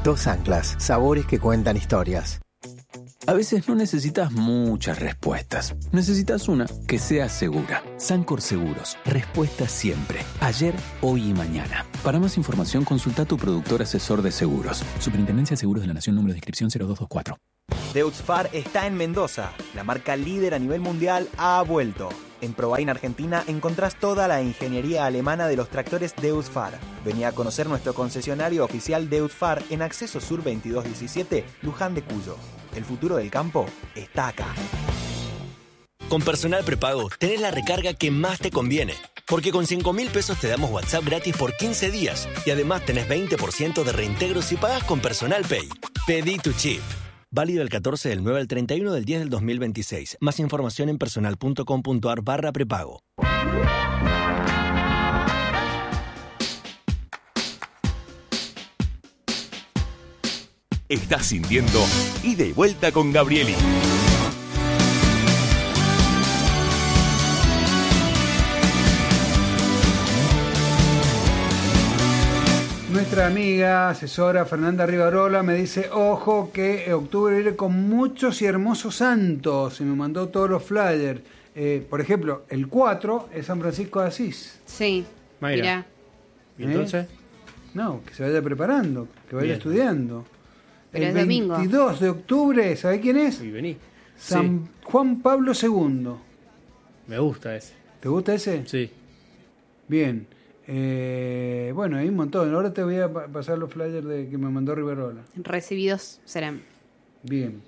Dos anclas, sabores que cuentan historias. A veces no necesitas muchas respuestas. Necesitas una que sea segura. Sancor Seguros. Respuesta siempre. Ayer, hoy y mañana. Para más información, consulta a tu productor asesor de seguros. Superintendencia de Seguros de la Nación, número de inscripción 0224. Deutz-Fahr está en Mendoza. La marca líder a nivel mundial ha vuelto. En Probain Argentina encontrás toda la ingeniería alemana de los tractores Deutz-Fahr. Vení a conocer nuestro concesionario oficial Deutz-Fahr en Acceso Sur 2217, Luján de Cuyo. El futuro del campo está acá. Con Personal Prepago tenés la recarga que más te conviene. Porque con 5.000 pesos te damos WhatsApp gratis por 15 días. Y además tenés 20% de reintegro si pagas con Personal Pay. Pedí tu chip. Válido el 14 del 9 al 31 del 10 del 2026. Más información en personal.com.ar/prepago. Estás sintiendo Ida y Vuelta con Gabrieli. Nuestra amiga, asesora Fernanda Rivarola me dice, ojo que octubre viene con muchos y hermosos santos, y me mandó todos los flyers. Por ejemplo, el 4 es San Francisco de Asís. Sí, mira. ¿Y entonces? No, que se vaya preparando, que vaya estudiando. Pero el es domingo. 22 de octubre, ¿sabe quién es? Y vení. San Juan Pablo II. Me gusta ese. ¿Te gusta ese? Sí. Bien. Bueno, hay un montón. Ahora te voy a pasar los flyers que me mandó Rivarola. Recibidos serán. Bien.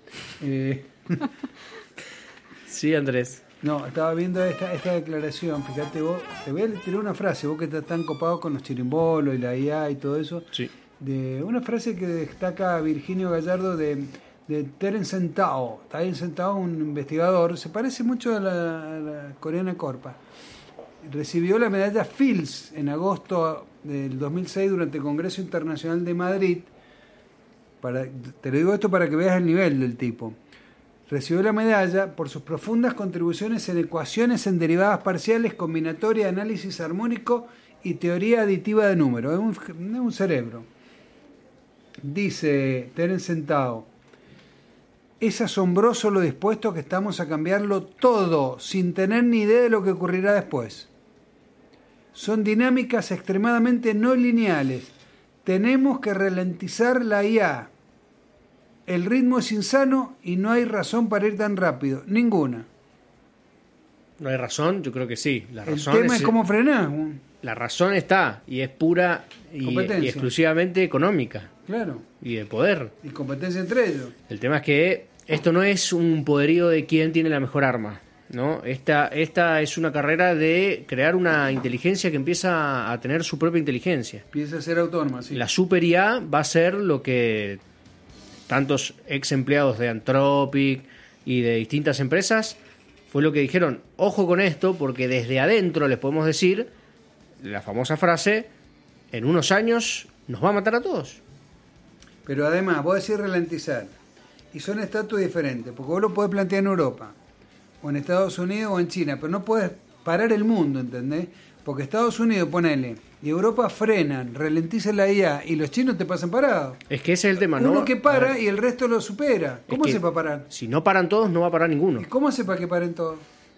Sí, Andrés. No, estaba viendo esta declaración. Fíjate vos, te voy a tirar una frase, vos que estás tan copado con los chirimbolos y la IA y todo eso. Sí. De una frase que destaca Virginio Gallardo de Terence Tao. Terence Tao, un investigador, se parece mucho a la coreana Corpa. Recibió la medalla Fields en agosto del 2006 durante el Congreso Internacional de Madrid. Te lo digo esto para que veas el nivel del tipo. Recibió la medalla por sus profundas contribuciones en ecuaciones en derivadas parciales, combinatoria, análisis armónico y teoría aditiva de números. Es un cerebro. Dice Terence Tao, es asombroso lo dispuestos que estamos a cambiarlo todo sin tener ni idea de lo que ocurrirá después. Son dinámicas extremadamente no lineales. Tenemos que ralentizar la IA. El ritmo es insano y no hay razón para ir tan rápido. Ninguna. ¿No hay razón? Yo creo que sí. El tema es cómo frenar. La razón está y es pura y exclusivamente económica. Claro. Y de poder. Y competencia entre ellos. El tema es que esto no es un poderío de quién tiene la mejor arma, ¿no? Esta es una carrera de crear una inteligencia que empieza a tener su propia inteligencia. Empieza a ser autónoma, sí. La super IA va a ser lo que tantos ex empleados de Anthropic y de distintas empresas fue lo que dijeron, ojo con esto, porque desde adentro les podemos decir la famosa frase, en unos años nos va a matar a todos. Pero además, vos decís ralentizar, y son estatus diferentes, porque vos lo podés plantear en Europa, o en Estados Unidos o en China, pero no podés parar el mundo, ¿entendés? Porque Estados Unidos, ponele, y Europa frenan, ralentizan la IA, y los chinos te pasan parados. Es que ese es el tema, ¿no? Uno que para y el resto lo supera. ¿Cómo hace para parar? Si no paran todos, no va a parar ninguno. ¿Y cómo hace para que paren todos?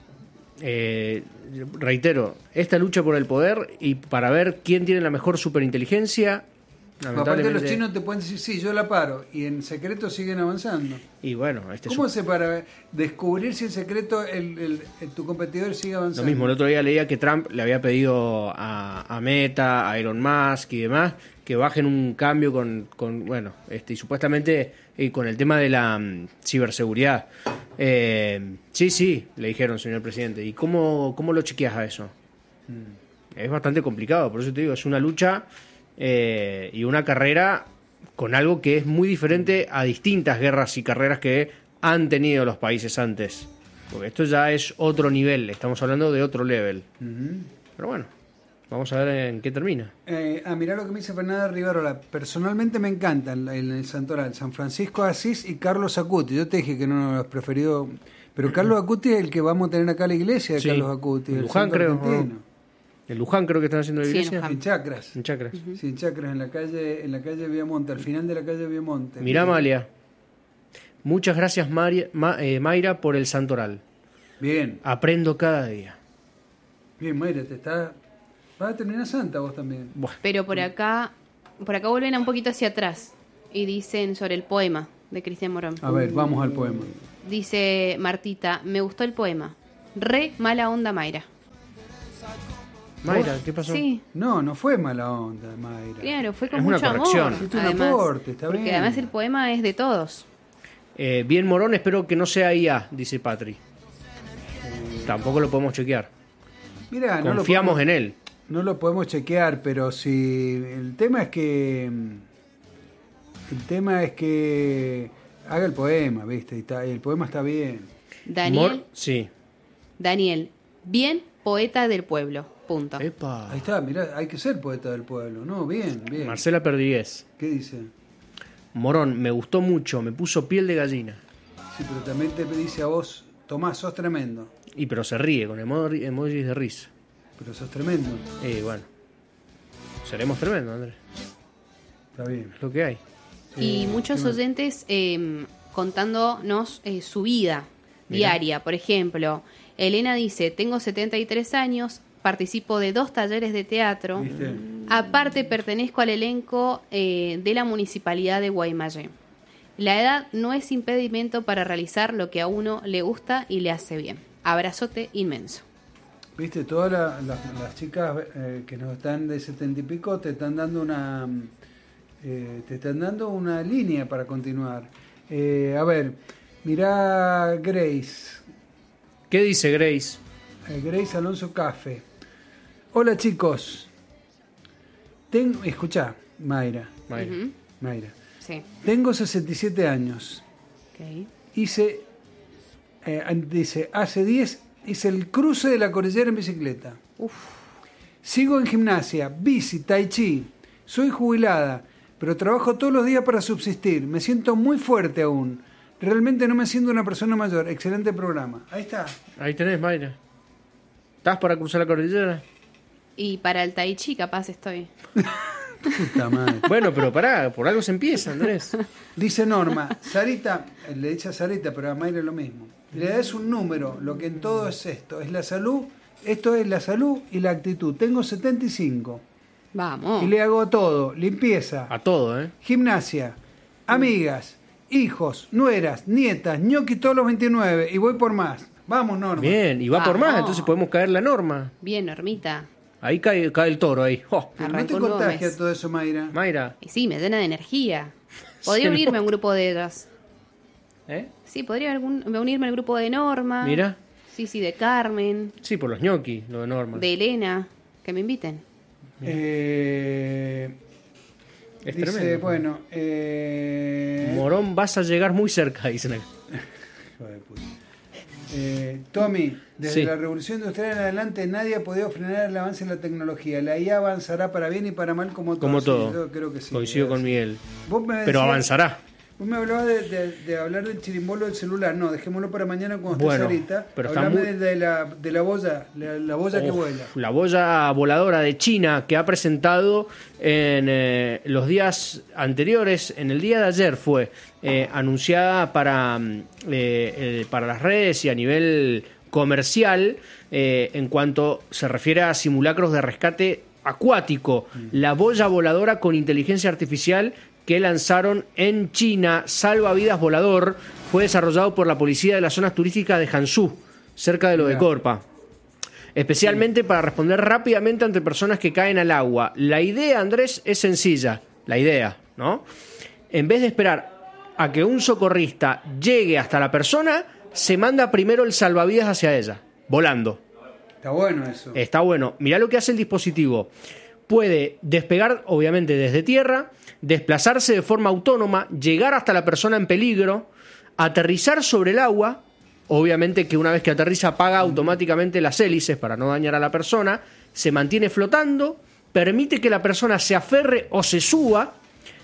Reitero, esta lucha por el poder y para ver quién tiene la mejor superinteligencia. Aparte los chinos te pueden decir, sí, yo la paro, y en secreto siguen avanzando. Y bueno, ¿cómo hace para descubrir si en secreto tu competidor sigue avanzando? Lo mismo, el otro día leía que Trump le había pedido a Meta, a Elon Musk y demás, que bajen un cambio con y supuestamente con el tema de la ciberseguridad. Sí, le dijeron, señor presidente. ¿Y cómo lo chequeas a eso? Es bastante complicado, por eso te digo, es una lucha y una carrera con algo que es muy diferente a distintas guerras y carreras que han tenido los países antes. Porque esto ya es otro nivel, estamos hablando de otro level. Pero bueno, vamos a ver en qué termina. Mirá lo que me dice Fernanda Rivarola. Personalmente me encantan el santoral, San Francisco de Asís y Carlos Acuti. Yo te dije que no los preferido, pero Carlos Acuti es el que vamos a tener acá a la iglesia de Carlos Acuti. Luján, creo. En Luján creo que están haciendo la Sí, en iglesia. Luján. En Chacras. En Chacras. Sí, en Chacras, en la calle Viamonte, al final de la calle Viamonte. Mirá, Amalia. Muchas gracias, Mayra, por el santoral. Bien, Aprendo cada día. bien, Mayra, vas a terminar santa vos también. Bueno, Pero por acá vuelven un poquito hacia atrás y dicen sobre el poema de Cristian Morón. A ver, vamos al poema. Dice Martita, me gustó el poema. Re mala onda, Mayra. Mayra, ¿qué pasó? Sí, No fue mala onda, Mayra. claro, fue con Es una mucho corrección. amor. Hiciste un además, aporte, está porque bien. además el poema es de todos. Bien, Morón, espero que no sea IA, dice Patri. Tampoco lo podemos chequear. Mirá, Confiamos en él. No lo podemos chequear, pero si el tema es que haga el poema, ¿viste? Y el poema está bien. Daniel, Sí. Daniel, bien poeta del pueblo. Punto. Epa. Ahí está, mirá, hay que ser poeta del pueblo, ¿no? Bien, bien. Marcela Perdigués. ¿Qué dice? Morón, me gustó mucho, me puso piel de gallina. Sí, pero también te dice a vos, Tomás, sos tremendo. Y pero se ríe con emojis de risa. Pero sos tremendo. Bueno. Seremos tremendos, Andrés. Está bien. Es lo que hay. Y muchos oyentes contándonos su vida diaria. Por ejemplo, Elena dice, tengo 73 años, participo de 2 talleres de teatro. ¿Viste? Aparte, pertenezco al elenco de la Municipalidad de Guaymallé. La edad no es impedimento para realizar lo que a uno le gusta y le hace bien. Abrazote inmenso. ¿Viste? Todas las chicas que nos están de 70 y pico te están dando una línea para continuar. A ver, mirá Grace. ¿Qué dice Grace? Grace Alonso Cafe. Hola chicos. Escuchá, Mayra. Mayra. Ujú. Mayra. Sí. Tengo 67 años. Ok. Dice, hace 10 hice el cruce de la cordillera en bicicleta. Sigo en gimnasia, bici, tai chi. Soy jubilada, pero trabajo todos los días para subsistir. Me siento muy fuerte aún. Realmente no me siento una persona mayor. Excelente programa. Ahí está. Ahí tenés, Mayra. ¿Estás para cruzar la cordillera? Y para el tai chi capaz estoy. Puta madre. Bueno, pero pará, por algo se empieza, Andrés. Dice Norma, Sarita, le dice a Sarita, pero a Mayra es lo mismo. Le das un número, lo que en todo es esto. Es la salud, esto es la salud y la actitud. Tengo 75. Vamos. Y le hago todo, limpieza, A todo, ¿eh? gimnasia, amigas, hijos, nueras, nietas, ñoqui todos los 29 y voy por más. Vamos, Norma. Bien, y va por Vamos. más, entonces podemos caer la norma. Bien, Normita. Ahí cae el toro, ahí. ¡Oh! Pero no te Arrancó un nuevo contagia mes. todo eso, Mayra. Mayra. Y sí, me llena de energía. Podría Se unirme a un grupo de ellas. ¿Eh? Sí, podría unirme al grupo de Norma. Mira. Sí, de Carmen, Sí, por los ñoquis, lo de Norma. de Elena. Que me inviten. Es Dice, tremendo. bueno, Morón, vas a llegar muy cerca, dicen acá. hijo de puta. Tommy, desde Sí. la revolución industrial en adelante nadie ha podido frenar el avance de la tecnología. La IA avanzará para bien y para mal como todo. Como Sí, todo. yo creo que sí. Coincido Es con así. Miguel. Vos me Pero decías- avanzará. Vos me hablabas de hablar del chirimbolo del celular. No, dejémoslo para mañana cuando Bueno, estés ahorita. pero está Hablame muy- de la boya, la boya que Uf, vuela. La boya voladora de China que ha presentado en los días anteriores, en el día de ayer fue anunciada para las redes y a nivel comercial en cuanto se refiere a simulacros de rescate acuático. La boya voladora con inteligencia artificial que lanzaron en China, Salvavidas Volador, fue desarrollado por la policía de las zonas turísticas de Hangzhou, cerca de lo de Mirá. Corpa. Especialmente para responder rápidamente ante personas que caen al agua. La idea, Andrés, es sencilla. La idea, ¿no? En vez de esperar a que un socorrista llegue hasta la persona, se manda primero el salvavidas hacia ella, volando. Está bueno eso. Está bueno. Mirá lo que hace el dispositivo. Puede despegar, obviamente, desde tierra, desplazarse de forma autónoma, llegar hasta la persona en peligro, aterrizar sobre el agua. Obviamente que una vez que aterriza apaga automáticamente las hélices para no dañar a la persona, se mantiene flotando, permite que la persona se aferre o se suba,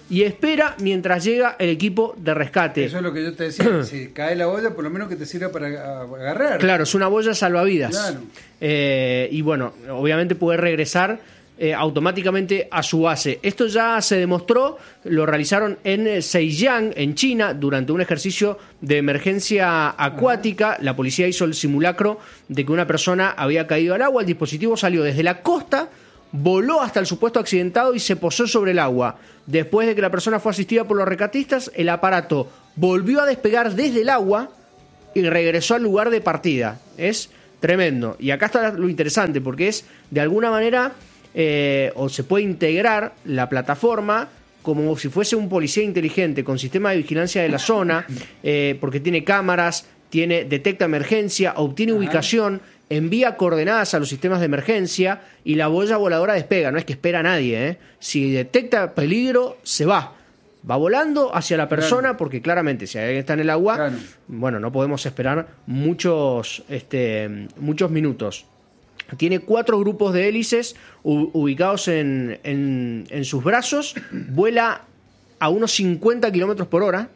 y espera mientras llega el equipo de rescate. Eso es lo que yo te decía, si cae la boya, por lo menos que te sirva para agarrar. Claro, es una boya salvavidas. Claro. Y bueno, obviamente puede regresar automáticamente a su base. Esto ya se demostró, lo realizaron en Zhejiang, en China, durante un ejercicio de emergencia acuática. La policía hizo el simulacro de que una persona había caído al agua. El dispositivo salió desde la costa, voló hasta el supuesto accidentado y se posó sobre el agua. Después de que la persona fue asistida por los rescatistas, el aparato volvió a despegar desde el agua y regresó al lugar de partida. Es tremendo. Y acá está lo interesante, porque es, de alguna manera, o se puede integrar la plataforma como si fuese un policía inteligente con sistema de vigilancia de la zona, porque tiene cámaras, detecta emergencia, obtiene ubicación, envía coordenadas a los sistemas de emergencia y la boya voladora despega. No es que espera a nadie, Si detecta peligro, se va volando hacia la persona, porque claramente si alguien está en el agua, bueno, no podemos esperar muchos minutos. Tiene 4 grupos de hélices ubicados en sus brazos. Vuela a unos 50 kilómetros por hora.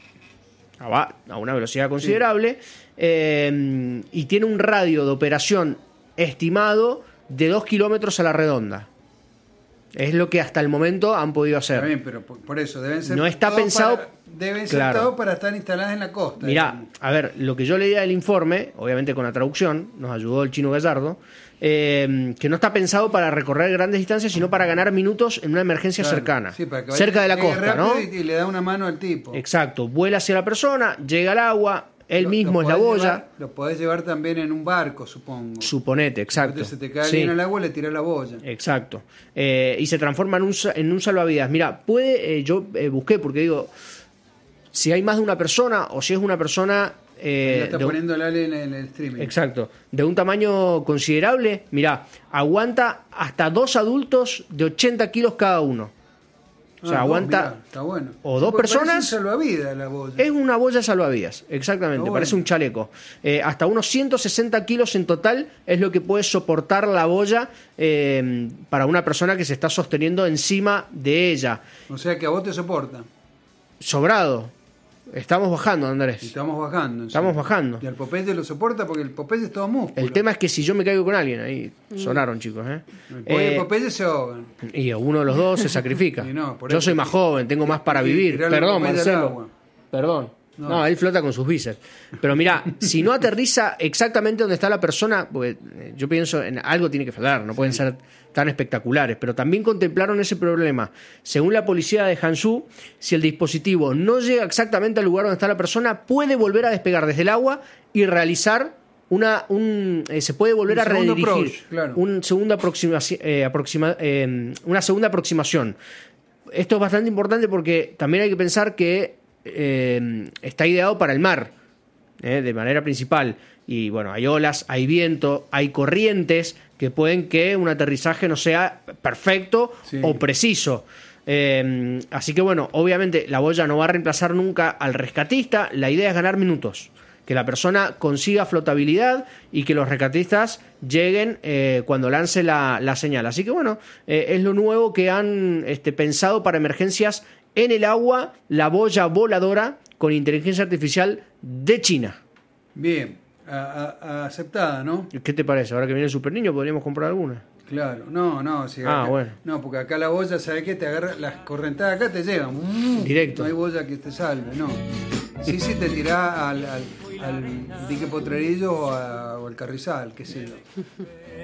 Va a una velocidad considerable. Y tiene un radio de operación estimado de 2 kilómetros a la redonda. Es lo que hasta el momento han podido hacer. Está bien, pero por eso deben ser. No está pensado. Deben ser todos para estar instaladas en la costa. Mirá, a ver, lo que yo leía del informe, obviamente con la traducción, nos ayudó el chino Gallardo, que no está pensado para recorrer grandes distancias, sino para ganar minutos en una emergencia cercana. Sí, para que cerca de la costa, ¿no? Y le da una mano al tipo. Exacto. Vuela hacia la persona, llega al agua. Él mismo es la boya. Lo podés llevar también en un barco, supongo. Suponete, exacto. Entonces se te cae alguien al agua, le tirás la boya. Exacto. Y se transforma en un salvavidas. Mira, yo busqué, porque digo, si hay más de una persona, o si es una persona... está poniendo el Ale en el streaming. Exacto. De un tamaño considerable, mirá, aguanta hasta 2 adultos de 80 kilos cada uno. O sea, aguanta. Mirá, está bueno. O 2 personas. Es un salvavidas la boya. Es una boya salvavidas, exactamente. Bueno. Parece un chaleco. Hasta unos 160 kilos en total es lo que puede soportar la boya para una persona que se está sosteniendo encima de ella. O sea que a vos te soporta. Sobrado. Estamos bajando, Andrés. Estamos bajando. Estamos bajando. Y al Popeye lo soporta porque el Popeye es todo músculo. El tema es que si yo me caigo con alguien, ahí sonaron, chicos. El Popeye se ahogan. Y uno de los dos se sacrifica. Yo soy más joven, tengo más para vivir. Perdón, Marcelo. Perdón. No, él flota con sus bíceps. Pero mira, si no aterriza exactamente donde está la persona, porque yo pienso en algo tiene que fallar, no pueden ser tan espectaculares, pero también contemplaron ese problema. Según la policía de Hangzhou, si el dispositivo no llega exactamente al lugar donde está la persona, puede volver a despegar desde el agua y realizar se puede volver a redirigir una segunda aproximación. Esto es bastante importante porque también hay que pensar que está ideado para el mar, de manera principal, y bueno, hay olas, hay viento, hay corrientes que pueden que un aterrizaje no sea perfecto o preciso. Así que bueno, obviamente la boya no va a reemplazar nunca al rescatista. La idea es ganar minutos, que la persona consiga flotabilidad y que los rescatistas lleguen cuando lance la señal. Así que bueno, es lo nuevo que han pensado para emergencias en el agua, la boya voladora con inteligencia artificial de China. Bien, aceptada, ¿no? ¿Qué te parece? Ahora que viene el Super Niño, ¿podríamos comprar alguna? Claro, no. Si acá, bueno. No, porque acá la boya, ¿sabes qué? Te agarra, las correntadas acá te llevan. Directo. No hay boya que te salve, no. Sí, te tirás al dique Potrerillo o al Carrizal, qué sé yo.